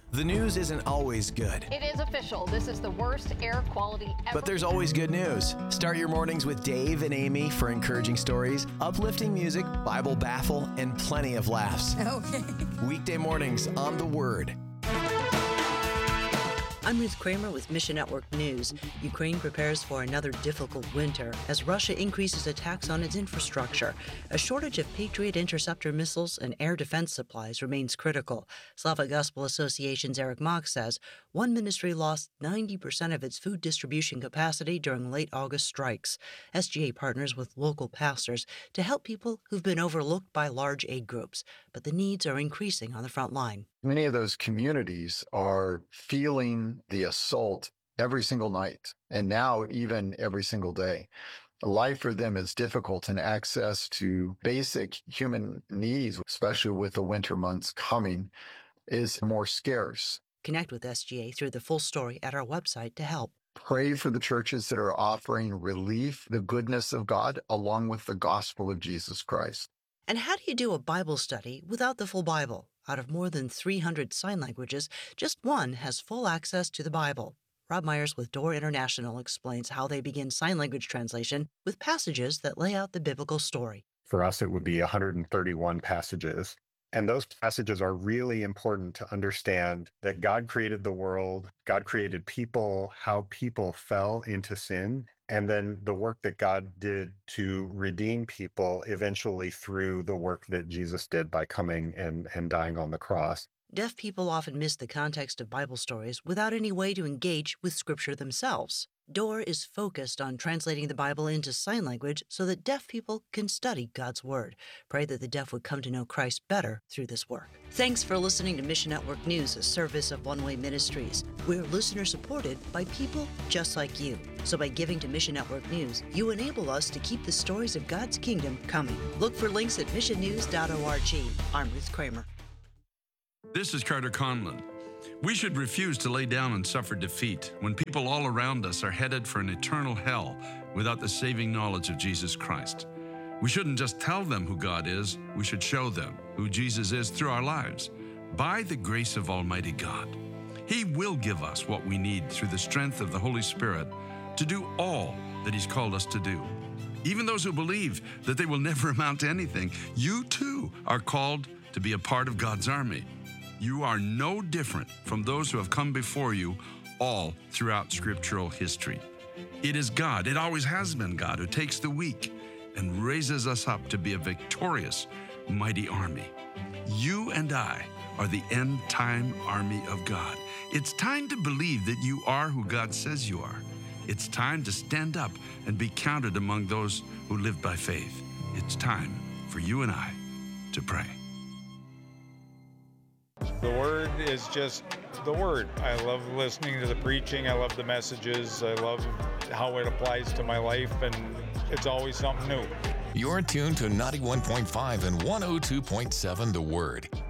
The news isn't always good. It is official. This is the worst air quality ever. But there's always good news. Start your mornings with Dave and Amy for encouraging stories, uplifting music, Bible baffle, and plenty of laughs. Okay. Weekday mornings on The Word. I'm Ruth Kramer with Mission Network News. Ukraine prepares for another difficult winter as Russia increases attacks on its infrastructure. A shortage of Patriot interceptor missiles and air defense supplies remains critical. Slavic Gospel Association's Eric Mock says one ministry lost 90% of its food distribution capacity during late August strikes. SGA partners with local pastors to help people who've been overlooked by large aid groups, but the needs are increasing on the front line. Many of those communities are feeling the assault every single night, and now even every single day. Life for them is difficult, and access to basic human needs, especially with the winter months coming, is more scarce. Connect with SGA through the full story at our website to help. Pray for the churches that are offering relief, the goodness of God, along with the gospel of Jesus Christ. And how do you do a Bible study without the full Bible? Out of more than 300 sign languages, just one has full access to the Bible. Rob Myers with Door International explains how they begin sign language translation with passages that lay out the biblical story. For us, it would be 131 passages. And those passages are really important to understand that God created the world, God created people, how people fell into sin, and then the work that God did to redeem people eventually through the work that Jesus did by coming and dying on the cross. Deaf people often miss the context of Bible stories without any way to engage with Scripture themselves. Door is focused on translating the Bible into sign language so that deaf people can study God's Word. Pray that the deaf would come to know Christ better through this work. Thanks for listening to Mission Network News, a service of One Way Ministries. We're listener-supported by people just like you. So by giving to Mission Network News, you enable us to keep the stories of God's kingdom coming. Look for links at missionnews.org. I'm Ruth Kramer. This is Carter Conlon. We should refuse to lay down and suffer defeat when people all around us are headed for an eternal hell without the saving knowledge of Jesus Christ. We shouldn't just tell them who God is, we should show them who Jesus is through our lives. By the grace of Almighty God, He will give us what we need through the strength of the Holy Spirit to do all that He's called us to do. Even those who believe that they will never amount to anything, you too are called to be a part of God's army. You are no different from those who have come before you all throughout scriptural history. It is God, it always has been God, who takes the weak and raises us up to be a victorious, mighty army. You and I are the end-time army of God. It's time to believe that you are who God says you are. It's time to stand up and be counted among those who live by faith. It's time for you and I to pray. The Word is just the Word. I love listening to the preaching. I love the messages. I love how it applies to my life, and it's always something new. You're tuned to 91.5 and 102.7 The Word.